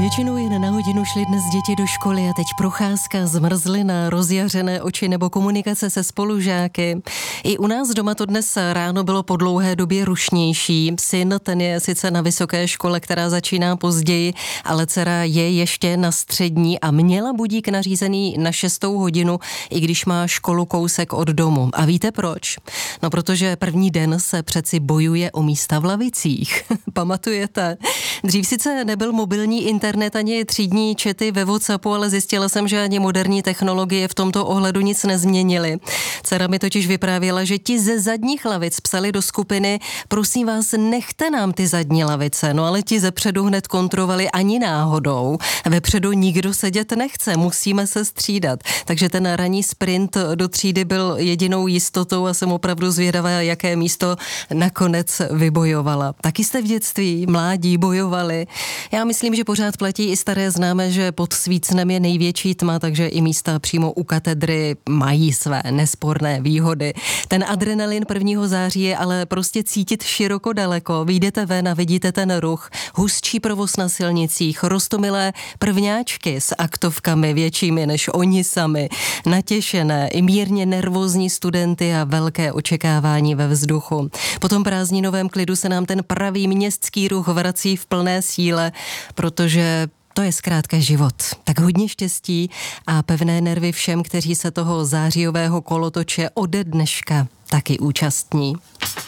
Většinou jen na hodinu šly dnes děti do školy a teď procházka, zmrzlina, rozjařené oči nebo komunikace se spolužáky. I u nás doma to dnes ráno bylo po dlouhé době rušnější. Syn, ten je sice na vysoké škole, která začíná později, ale dcera je ještě na střední a měla budík nařízený na 6. hodinu, i když má školu kousek od domu. A víte proč? No, protože první den se přeci bojuje o místa v lavicích. Pamatujete? Dřív sice nebyl mobilní internet ani třídní chaty ve WhatsAppu, ale zjistila jsem, že ani moderní technologie v tomto ohledu nic nezměnily. Dcera mi totiž vyprávěla, že ti ze zadních lavic psali do skupiny: prosím vás, nechte nám ty zadní lavice. No ale ti zepředu hned kontrolovali: ani náhodou. Vepředu nikdo sedět nechce, musíme se střídat. Takže ten ranní sprint do třídy byl jedinou jistotou a jsem opravdu zvědavá, jaké místo nakonec vybojovala. Taky jste v dětství, mládí bojovali. Já myslím, že pořád platí i staré známé, že pod svícnem je největší tma, takže i místa přímo u katedry mají své nesporné výhody. Ten adrenalin 1. září je ale prostě cítit široko daleko. Vyjdete ven a vidíte ten ruch, hustší provoz na silnicích, roztomilé prvňáčky s aktovkami většími než oni sami, natěšené i mírně nervózní studenty a velké očekávání ve vzduchu. Po tom prázdninovém klidu se nám ten pravý městský ruch vrací v plné síle, protože to je zkrátka život. Tak hodně štěstí a pevné nervy všem, kteří se toho zářijového kolotoče ode dneška taky účastní.